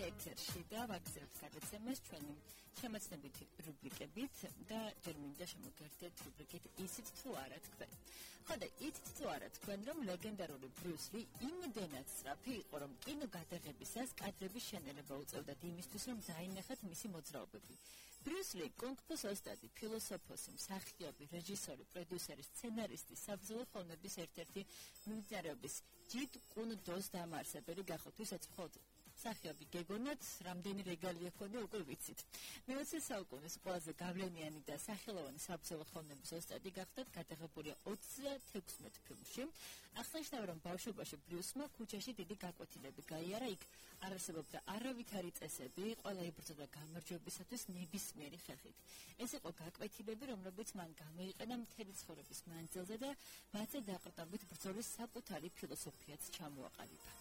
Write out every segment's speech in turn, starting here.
ეთერში და ვაგზავნებთ გადაცემას ჩვენი შემეცნებითი რუბრიკებით და ჯერ მინდა შემოგერთეთ რუბრიკით ისიც თუ არა თქვენ. ხო და იცით თუ არა თქვენ რომ ლეგენდარული ბრიუს ლი იმდენად სწრაფი იყო რომ კინოგადაღებისას კადრების შენელება უწევდათ იმისთვის რომ დაინახათ მისი მოძრაობები. ბრიუს ლი კუნგ-ფუს ოსტატი, ფილოსოფოსი, მსახიობი, რეჟისორი, პროდიუსერი, სცენარისტი, საბრძოლო ხელოვნების ერთ-ერთი მიმდინარეობის ჯიტ კუნ დოს დამაარსებელი გახოთ, ვისაც მხოლოდ მსახიობი გეგონათ, რამდენი რეგალია ჰქონდა უკვე ვიცით. მე-20 საუკუნის ყველაზე გავლენიანი და სახელოვანი საბრძოლო ხელოვნების ოსტატი გახდათ, გადაღებულია 36 ფილმში. აღსანიშნავია, რომ ბავშვობაში ბრიუსმა ქუჩაში დიდი გაკვეთილები გაიარა, იქ არ არსებობდა არავითარი წესები, ყველა იბრძოდა გამარჯვებისათვის ნებისმიერი ხერხით. ეს იყო გაკვეთილები, რომლებიც მან გამოიყენა მთელი ცხოვრების მანძილზე და მათზე დაყრდნობით ბრძოლის საკუთარი ფილოსოფიაც ჩამოაყალიბა.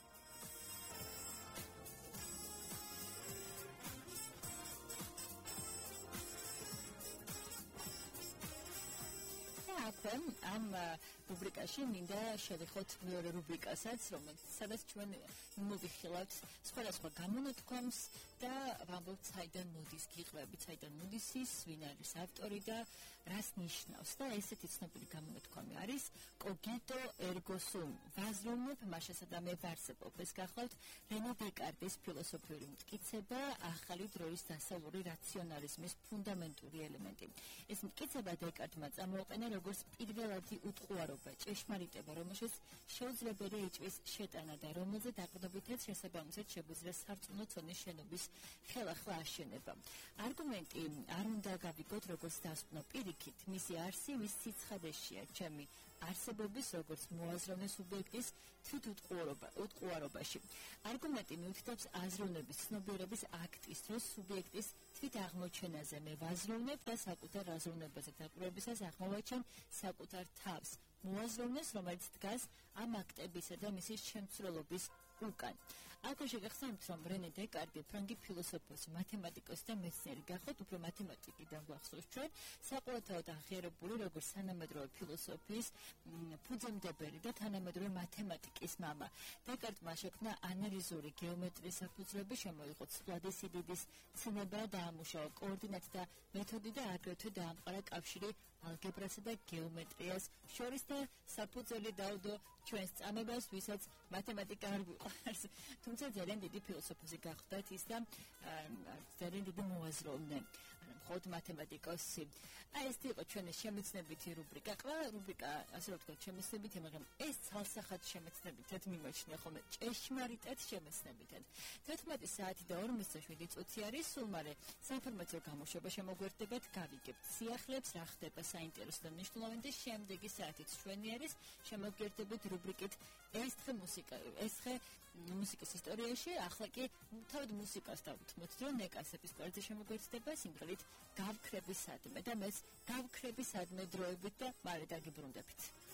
ამ რუბრიკაში მინდა შევეხოთ მეორე რუბრიკასაც, სადაც ჩვენ მოვიხილავთ სხვადასხვა გამონათქვამს და ვამბობთ საიდან მოდის გიყვებით, საიდან მოდის ის, ვინ არის ავტორი და რას ნიშნავს. და ესეთი ცნობილი გამონათქვამი არის კოგიტო ერგო სუმ. ვაზროვნებ, მაშასა და მე ვარსებობ. ეს გახლავთ რენე დეკარტის ფილოსოფიური მტკიცება, ახალი დროის დასავლური რაციონალიზმის ფუნდამენტური ელემენტი. ეს მტკიცება დეკარტმა წამოაყენა როგორც პირველადი უტყუარობა, ჭეშმარიტება, რომელშიც შეუძლებელი ეჭვის შეტანა და რომელზე დაყრდნობითაც შესაბამისად შეგვიძლია სარწმუნო ცოდნის შენობის ხელახლა აშენება. არგუმენტი არ უნდა გავიგოთ როგორც დასკვნო პირიქით, მისი არსი ვის სიცხადეშია ჩემი არსებობის როგორც მოაზროვნე სუბიექტის თვითუტყუარობაში. არგუმენტი მიუთითებს აზროვნების ცნობიერების აქტის დროს სუბიექტის თვით აღმოჩენაზე მე ვაზროვნებ და საკუთარ აზროვნებაზე დაკვირვებისას აღმოვაჩენ საკუთარ თავს. მოაზროვნეს, რომელიც დგას ამ აქტებისა და მისი შემცვლელობის უკან. აქ შეგახსენებთ, რომ რენე დეკარტი ფრანგი ფილოსოფოსი, მათემატიკოსი და მეცნიერი გახოთ, უფრო მათემატიკიდან გვახსოვს ჩვენ, საყოველთაოდ აღიარებული როგორც თანამედროვე ფილოსოფიის ფუძემდებელი და თანამედროვე მათემატიკის მამა. დეკარტმა შექმნა ანალიზური გეომეტრიის საფუძვლები, შემოიღო ცვლადის სიდიდის ცნება, დაამუშავა კოორდინატი და მეთოდი და აგრეთვე დაამყარა კავშირი ალგებრასა და გეომეტრიას შორის და საფუძველი დაუდო ჩვენს წამებას, ვისაც მათემატიკა არ გვიყვარს. თუმცა ძალიან დიდი ფილოსოფოსი გახდათ ის და ძალიან დიდი მოაზროვნე, მხოლოდ მათემატიკოსი. ეს იყო ჩვენი შემეცნებითი რუბრიკა. ყველა რუბრიკა, ასე რომ ვთქვათ, შემეცნებითი, მაგრამ ეს ცალსახად შემეცნებითად მიმოჩნია ხოლმე ჭეშმარიტად შემეცნებითად. 11 საათი და 47 წუთი არის, სულ მალე საინფორმაციო გამოშვება შემოგვერდებათ, გავიგებთ სიახლეებს, რა ხდება საინტერესო და მნიშვნელოვანი და შემდეგი საათიც ჩვენი არის, შემოგვერდებით რუბრიკით ეს დღე მუსიკის ისტორიაში. ახლა კი თავად მუსიკას დავუთმოთ, რომ ნეკასების კვერცხზე შემოგვერდება სიმღერით გავქრებისადმე და მეც გავქრებისადმე დროებით და მალე დაგიბრუნდებით.